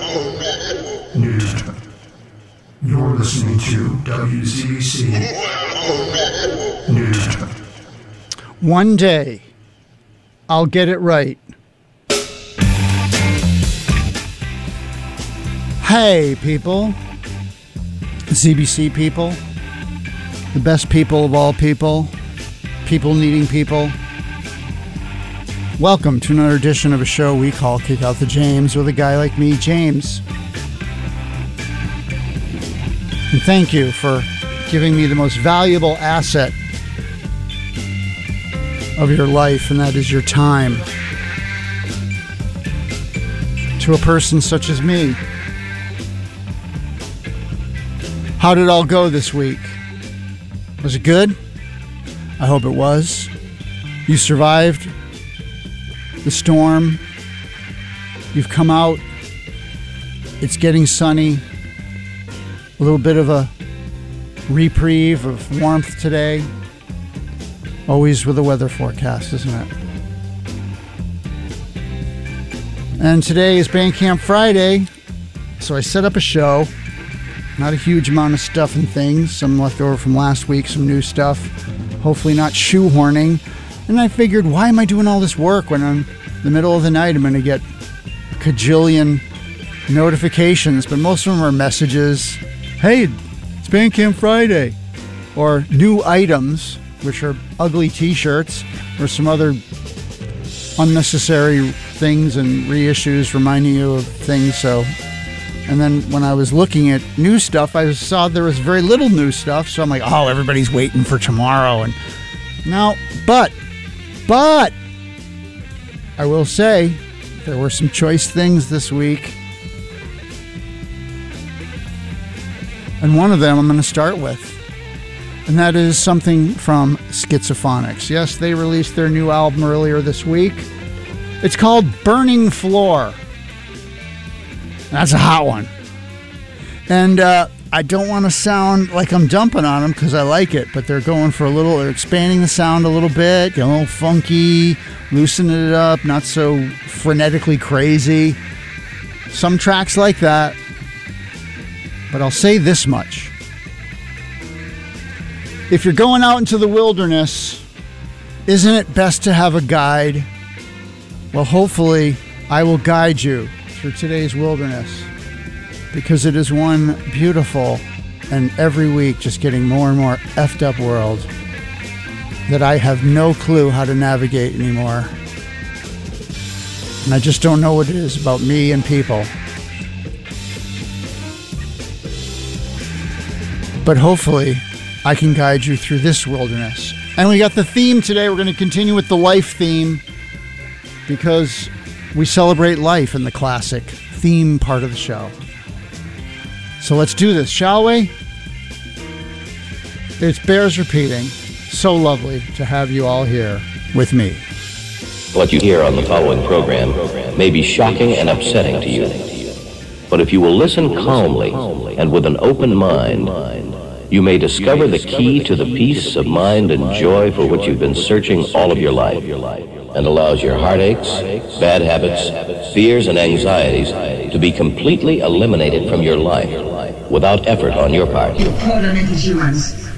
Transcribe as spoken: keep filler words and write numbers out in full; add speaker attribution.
Speaker 1: Newton. You're listening to W Z B C Newton.
Speaker 2: One day, I'll get it right. Hey, people. Z B C people. The best people of all people. People needing people. Welcome to another edition of a show we call Kick Out the James with a guy like me, James. And thank you for giving me the most valuable asset of your life, and that is your time. To a person such as me. How did it all go this week? Was it good? I hope it was. You survived the storm. You've come out. It's getting sunny. A little bit of a reprieve of warmth today. Always with a weather forecast, isn't it? And today is Bandcamp Friday, so I set up a show. Not a huge amount of stuff and things. Some left over from last week, some new stuff. Hopefully not shoehorning. And I figured, why am I doing all this work when I'm in the middle of the night? I'm going to get a cajillion notifications, but most of them are messages. Hey, it's Bandcamp Friday. Or new items, which are ugly t-shirts, or some other unnecessary things and reissues reminding you of things. So, and then when I was looking at new stuff, I saw there was very little new stuff. So I'm like, oh, everybody's waiting for tomorrow. And now, but, but, I will say there were some choice things this week. And one of them I'm going to start with. And that is something from Schizophonics. Yes, they released their new album earlier this week. It's called Burning Floor. That's a hot one. And uh, I don't want to sound like I'm dumping on them because I like it, but they're going for a little, they're expanding the sound a little bit, getting a little funky, loosening it up, not so frenetically crazy. Some tracks like that. But I'll say this much. If you're going out into the wilderness, isn't it best to have a guide? Well, hopefully, I will guide you through today's wilderness, because it is one beautiful and every week just getting more and more effed up world that I have no clue how to navigate anymore. And I just don't know what it is about me and people. But hopefully, I can guide you through this wilderness. And we got the theme today. We're going to continue with the life theme because we celebrate life in the classic theme part of the show. So let's do this, shall we? It bears repeating. So lovely to have you all here with me.
Speaker 3: What you hear on the following program may be shocking and upsetting to you. But if you will listen calmly and with an open mind, you may discover the key to the peace of mind and joy for which you've been searching all of your life, and allows your heartaches, bad habits, fears, and anxieties to be completely eliminated from your life without effort on your part.
Speaker 4: The problem is humans.